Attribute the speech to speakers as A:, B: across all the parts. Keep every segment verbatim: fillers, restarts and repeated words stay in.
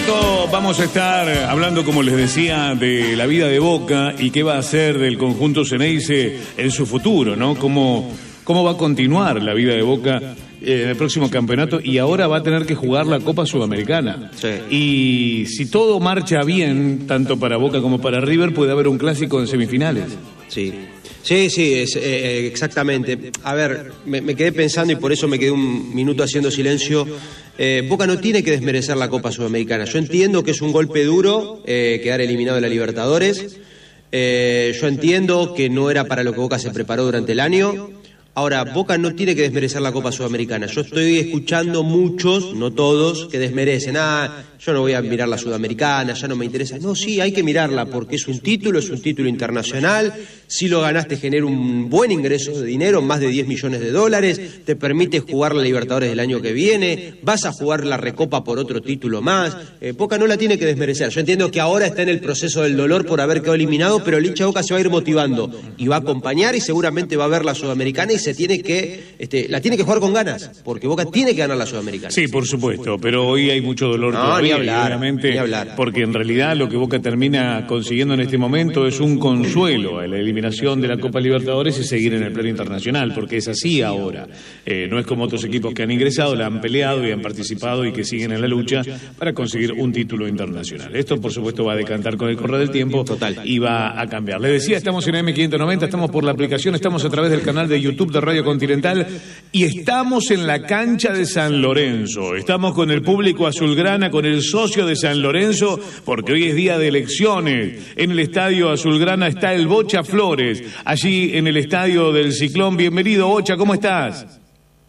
A: momento vamos a estar hablando, como les decía, de la vida de Boca y qué va a hacer del conjunto Ceneice en su futuro, ¿no? Cómo, cómo va a continuar la vida de Boca en el próximo campeonato, y ahora va a tener que jugar la Copa Sudamericana.
B: Sí.
A: Y si todo marcha bien, tanto para Boca como para River, puede haber un clásico en semifinales.
B: Sí. Sí, sí, es, eh, exactamente. A ver, me, me quedé pensando y por eso me quedé un minuto haciendo silencio. Eh, Boca no tiene que desmerecer la Copa Sudamericana. Yo entiendo que es un golpe duro eh, quedar eliminado de la Libertadores. Eh, yo entiendo que no era para lo que Boca se preparó durante el año. Ahora, Boca no tiene que desmerecer la Copa Sudamericana. Yo estoy escuchando muchos, no todos, que desmerecen. Ah, yo no voy a mirar la Sudamericana, ya no me interesa. No, sí, hay que mirarla porque es un título, es un título internacional. Si lo ganaste, genera un buen ingreso de dinero, más de diez millones de dólares. Te permite jugar la Libertadores del año que viene. Vas a jugar la Recopa por otro título más. Eh, Boca no la tiene que desmerecer. Yo entiendo que ahora está en el proceso del dolor por haber quedado eliminado, pero el hincha de Boca se va a ir motivando y va a acompañar y seguramente va a ver la Sudamericana y se tiene que, este, la tiene que jugar con ganas, porque Boca tiene que ganar la Sudamericana.
A: Sí, por supuesto, pero hoy hay mucho dolor
B: no,
A: todavía,
B: ni hablar,
A: obviamente,
B: ni hablar.
A: Porque en realidad lo que Boca termina consiguiendo en este momento es un consuelo a la eliminación de la Copa Libertadores y seguir en el plano internacional, porque es así ahora. Eh, no es como otros equipos que han ingresado, la han peleado y han participado y que siguen en la lucha para conseguir un título internacional. Esto, por supuesto, va a decantar con el correr del tiempo.
B: Total.
A: Y va a cambiar. Les decía, estamos en M quinientos noventa, estamos por la aplicación, estamos a través del canal de YouTube de Radio Continental y estamos en la cancha de San Lorenzo. Estamos con el público azulgrana, con el socio de San Lorenzo, porque hoy es día de elecciones. En el estadio azulgrana está el Bocha Flores, allí en el estadio del Ciclón. Bienvenido, Bocha, ¿cómo estás?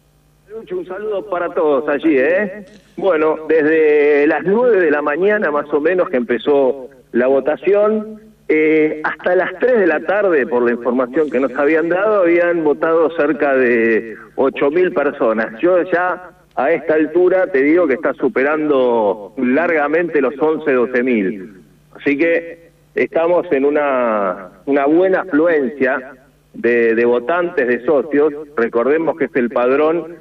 C: Un saludo para todos allí, ¿eh? Bueno, desde las nueve de la mañana más o menos que empezó la votación, eh, hasta las tres de la tarde, por la información que nos habían dado, habían votado cerca de ocho mil personas. Yo ya a esta altura te digo que está superando largamente los once, doce mil. Así que estamos en una, una buena afluencia de, de votantes, de socios. Recordemos que es el padrón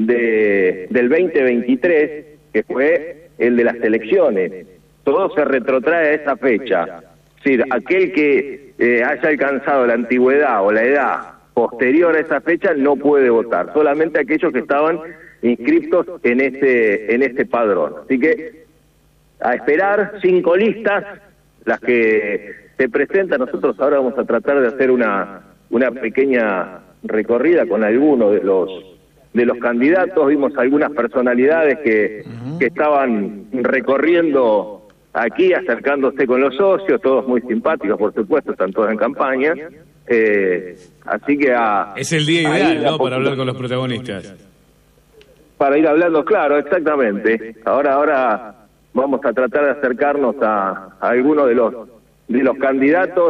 C: de, del veinte veintitrés, que fue el de las elecciones. Todo se retrotrae a esa fecha. Es decir, aquel que eh, haya alcanzado la antigüedad o la edad posterior a esa fecha no puede votar, solamente aquellos que estaban inscriptos en este, en este padrón. Así que a esperar cinco listas, las que se presentan. Nosotros ahora vamos a tratar de hacer una, una pequeña recorrida con algunos de los de los candidatos. Vimos algunas personalidades que, que estaban recorriendo aquí, acercándose con los socios, todos muy simpáticos, por supuesto, están todos en campaña. Eh, así que a,
A: es el día ideal, ¿no?, para hablar con los protagonistas.
C: Para ir hablando, claro, exactamente. Ahora, ahora vamos a tratar de acercarnos a, a algunos de los de los candidatos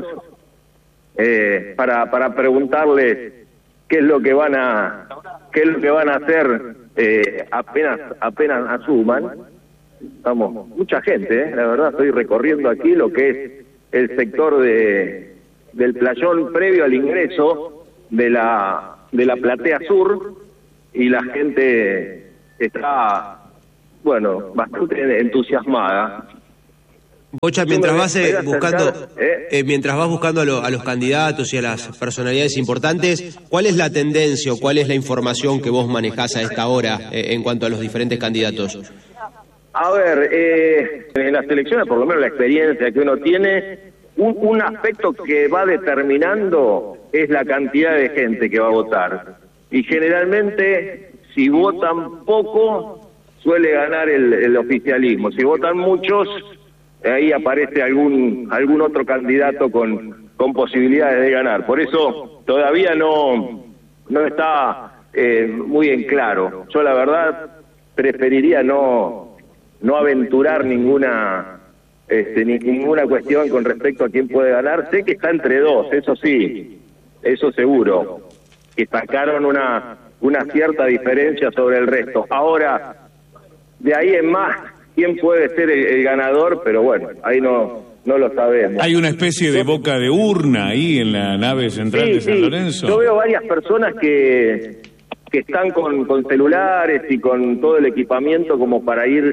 C: eh, para para preguntarles qué es lo que van a qué es lo que van a hacer eh, apenas apenas asuman. Vamos, mucha gente, ¿eh? La verdad, estoy recorriendo aquí lo que es el sector de del playón previo al ingreso de la de la platea sur, y la gente está, bueno, bastante entusiasmada.
B: Bocha, mientras vas eh, buscando ¿eh? Eh, mientras vas buscando a, lo, a los candidatos y a las personalidades importantes, ¿cuál es la tendencia o cuál es la información que vos manejás a esta hora eh, en cuanto a los diferentes candidatos?
C: A ver, eh, en las elecciones, por lo menos la experiencia que uno tiene, un, un aspecto que va determinando es la cantidad de gente que va a votar. Y generalmente, si votan poco, suele ganar el, el oficialismo. Si votan muchos, ahí aparece algún algún otro candidato con, con posibilidades de ganar. Por eso todavía no, no está eh, muy en claro. Yo la verdad preferiría no, no aventurar ninguna, este, ni, ninguna cuestión con respecto a quién puede ganar. Sé que está entre dos, eso sí, eso seguro, que sacaron una, una cierta diferencia sobre el resto. Ahora, de ahí en más, quién puede ser el, el ganador, pero bueno, ahí no no lo sabemos.
A: Hay una especie de boca de urna ahí en la nave central
C: sí,
A: de San
C: sí.
A: Lorenzo.
C: Yo veo varias personas que, que están con, con celulares y con todo el equipamiento como para ir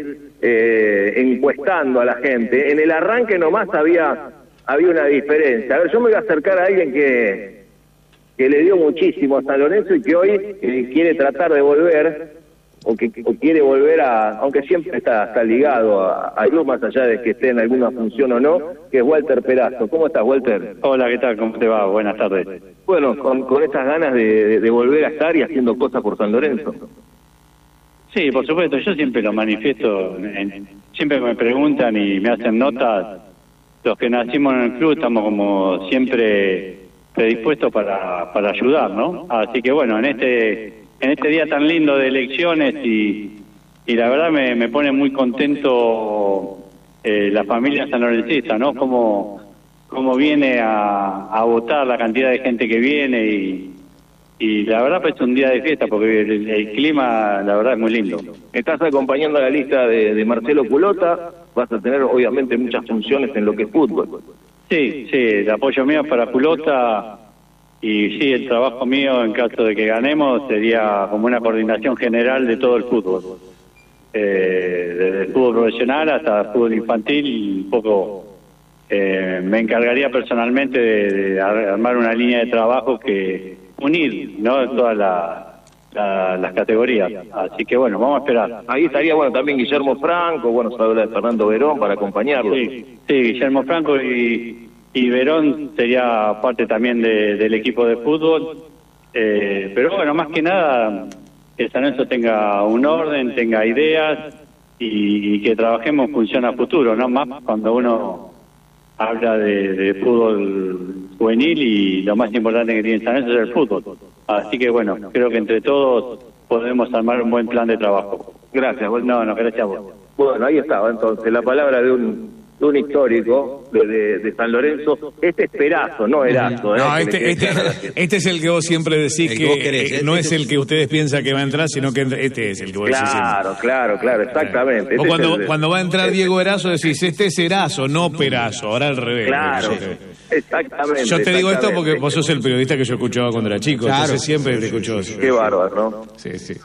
C: eh, encuestando a la gente, en el arranque nomás había, había una diferencia. A ver, yo me voy a acercar a alguien que, que le dio muchísimo a San Lorenzo y que hoy eh, quiere tratar de volver, o que o quiere volver a, aunque siempre está, está ligado al club, más allá de que esté en alguna función o no, que es Walter Perazo. ¿Cómo estás, Walter?
D: Hola, ¿qué tal? ¿Cómo te va? Buenas tardes.
C: Bueno, con, con estas ganas de, de, de volver a estar y haciendo cosas por San Lorenzo.
D: Sí, por supuesto, yo siempre lo manifiesto, en, siempre me preguntan y me hacen notas, los que nacimos en el club estamos como siempre predispuestos para, para ayudar, ¿no? Así que bueno, en este... en este día tan lindo de elecciones y, y la verdad me, me pone muy contento eh, la familia sanlorencista, ¿no? Cómo, cómo viene a, a votar, la cantidad de gente que viene y, y la verdad pues es un día de fiesta porque el, el clima la verdad es muy lindo.
C: Estás acompañando la lista de, de Marcelo Culota, vas a tener obviamente muchas funciones en lo que es fútbol.
D: Sí, sí, el apoyo mío para Culota. Y sí, el trabajo mío, en caso de que ganemos, sería como una coordinación general de todo el fútbol. Eh, desde el fútbol profesional hasta el fútbol infantil, un poco eh, me encargaría personalmente de, de armar una línea de trabajo que unir, ¿no?, todas la, la, las categorías. Así que bueno, vamos a esperar.
C: Ahí estaría, bueno, también Guillermo Franco, bueno, se habla de Fernando Verón para acompañarlo.
D: Sí, sí, Guillermo Franco y... y Verón sería parte también de, del equipo de fútbol, eh, pero bueno, más que nada que San Lorenzo tenga un orden, tenga ideas y, y que trabajemos en función a futuro, no más cuando uno habla de, de fútbol juvenil y lo más importante que tiene San Lorenzo es el fútbol. Así que bueno, creo que entre todos podemos armar un buen plan de trabajo.
C: Gracias, Walter.
D: No, no, gracias a vos.
C: Bueno, ahí estaba entonces la palabra de un... un histórico de, de, de San Lorenzo. Este es Perazo, no Erazo. ¿eh?
A: No, este, este, este es el que vos siempre decís el que, que vos querés, eh, no este es el que ustedes piensan que va a entrar, sino que este es el que vos
C: claro,
A: decís siempre.
C: Claro, claro, claro, exactamente.
A: O
C: este
A: cuando,
C: el,
A: cuando va a entrar
C: este,
A: Diego Erazo decís, este es Erazo, no Perazo, ahora al revés.
C: Claro, exactamente.
A: Yo te digo esto porque vos sos el periodista que yo escuchaba cuando era chico, claro, entonces siempre te escuchó.
C: Qué bárbaro, ¿no?
A: Sí, sí.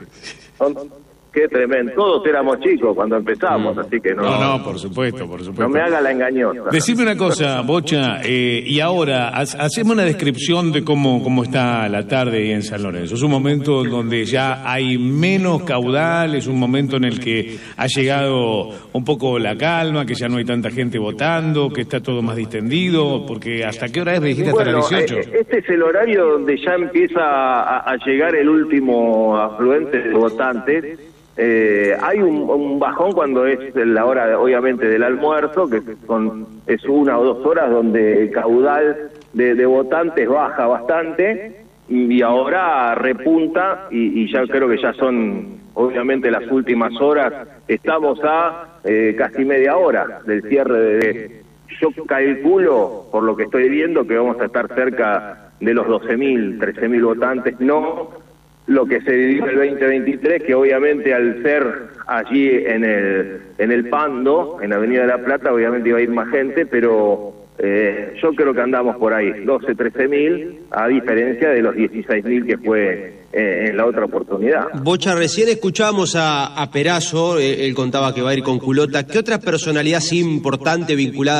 C: Qué tremendo. Todos éramos chicos cuando empezamos, mm. así que no...
A: No, no, por supuesto, por supuesto.
C: No me haga la engañosa.
A: Decime una cosa, Bocha, eh, y ahora, haceme una descripción de cómo, cómo está la tarde ahí en San Lorenzo. Es un momento donde ya hay menos caudal, es un momento en el que ha llegado un poco la calma, que ya no hay tanta gente votando, que está todo más distendido, porque ¿hasta qué hora es? Me dijiste hasta
C: bueno,
A: las dieciocho.
C: Este es el horario donde ya empieza a, a llegar el último afluente de votantes. Eh, hay un, un bajón cuando es la hora, obviamente, del almuerzo, que son, es una o dos horas donde el caudal de, de votantes baja bastante, y ahora repunta, y, y ya creo que ya son, obviamente, las últimas horas. Estamos a eh, casi media hora del cierre de... Yo calculo, por lo que estoy viendo, que vamos a estar cerca de los doce mil, trece mil votantes, no... lo que se vivió el veinte veintitrés, que obviamente al ser allí en el en el Pando, en Avenida de la Plata, obviamente iba a ir más gente, pero eh, yo creo que andamos por ahí, doce, trece mil, a diferencia de los dieciséis mil que fue eh, en la otra oportunidad.
B: Bocha, recién escuchábamos a, a Perazo, él, él contaba que va a ir con Culota. ¿Qué otra personalidad así importante vinculada